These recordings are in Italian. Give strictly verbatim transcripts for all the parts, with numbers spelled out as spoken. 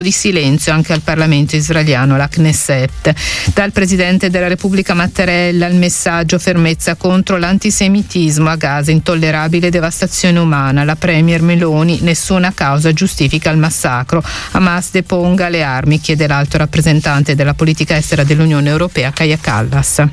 di silenzio anche al Parlamento israeliano, la Knesset. Dal Presidente della Repubblica Mattarella il messaggio fermezza contro l'antisemitismo a Gaza, intollerabile devastazione umana. La Premier Meloni, nessuna causa giustifica il massacro. Hamas deponga le armi, chiede l'alto rappresentante della politica estera dell'Unione Europea, Kaja Kallas.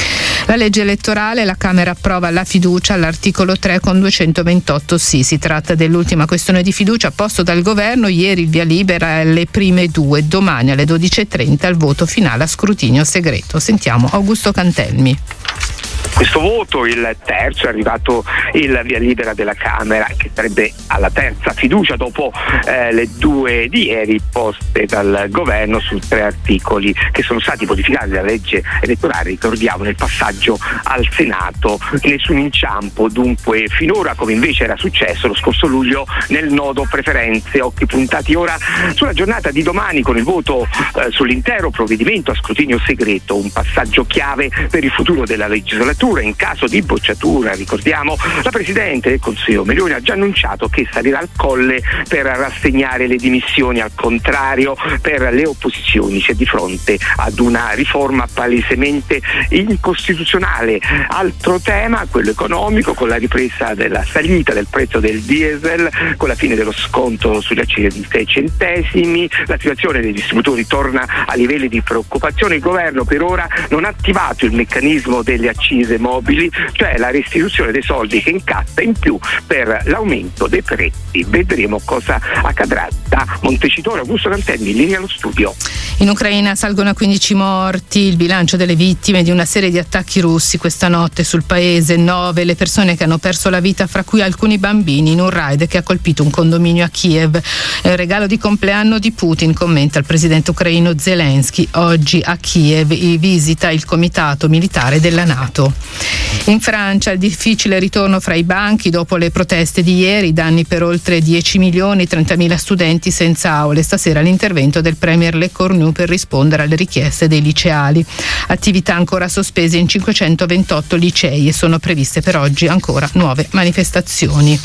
La legge elettorale, la Camera approva la fiducia all'articolo tre con duecentoventotto sì. Si tratta dell'ultima questione di fiducia posto dal governo. Ieri il via libera alle prime due, domani alle dodici e trenta il voto finale a scrutinio segreto. Sentiamo Augusto Cantelmi. Questo voto, il terzo, è arrivato il via libera della Camera, che sarebbe alla terza fiducia dopo eh, le due di ieri poste dal governo su tre articoli che sono stati modificati dalla legge elettorale, ricordiamo, nel passaggio al Senato. Nessun inciampo dunque finora, come invece era successo lo scorso luglio nel nodo preferenze. Occhi puntati ora sulla giornata di domani con il voto eh, sull'intero provvedimento a scrutinio segreto, un passaggio chiave per il futuro della legislatura. In caso di bocciatura, ricordiamo, la Presidente del Consiglio Meloni ha già annunciato che salirà al colle per rassegnare le dimissioni. Al contrario, per le opposizioni c'è di fronte ad una riforma palesemente incostituzionale. Altro tema, quello economico, con la ripresa della salita del prezzo del diesel, con la fine dello sconto sulle accise di sei centesimi, la situazione dei distributori torna a livelli di preoccupazione. Il governo per ora non ha attivato il meccanismo delle accise mobili, cioè la restituzione dei soldi che incassa in più per l'aumento dei prezzi. Vedremo cosa accadrà. Da Montecitorio, Augusto Cantelmi, in linea allo studio. In Ucraina salgono a quindici morti il bilancio delle vittime di una serie di attacchi russi questa notte sul paese. Nove le persone che hanno perso la vita, fra cui alcuni bambini, in un raid che ha colpito un condominio a Kiev. È un regalo di compleanno di Putin, commenta il presidente ucraino Zelensky. Oggi a Kiev visita il comitato militare della NATO. In Francia il difficile ritorno fra i banchi dopo le proteste di ieri, danni per oltre dieci milioni, trentamila studenti senza aule. Stasera l'intervento del premier Le Cornu per rispondere alle richieste dei liceali. Attività ancora sospese in cinquecentoventotto licei e sono previste per oggi ancora nuove manifestazioni.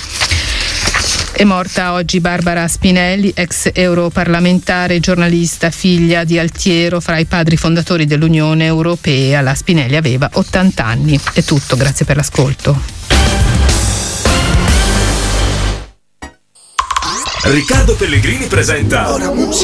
È morta oggi Barbara Spinelli, ex europarlamentare e giornalista, figlia di Altiero, fra i padri fondatori dell'Unione Europea. La Spinelli aveva ottanta anni. È tutto, grazie per l'ascolto. Riccardo Pellegrini presenta